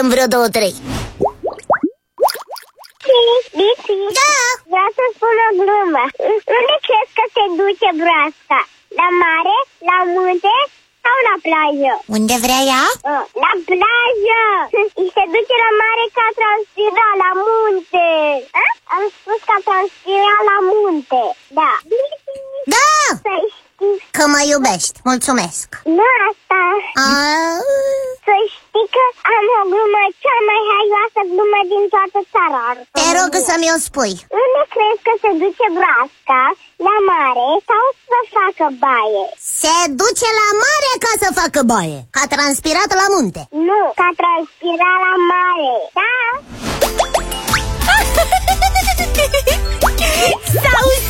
facem vreo 2-3. Bici, Da! vreau să spun o glumă. Unde crezi că se duce broasca? La mare, la munte sau la plajă? Unde vrea ea? La plajă! Și se duce la mare ca transpira la munte. Am spus ca transpira la munte. Da. Da! Să știi. Că mă iubești, mulțumesc. Nu asta. Să știi că am o glumă, cea mai haioasă glumă din toată țara. Te rog să mi-o spui. Unde crezi că se duce broasca? La mare sau să facă baie? Se duce la mare ca să facă baie. Că a transpirat la munte. Nu, ca transpira la mare. Da? S-au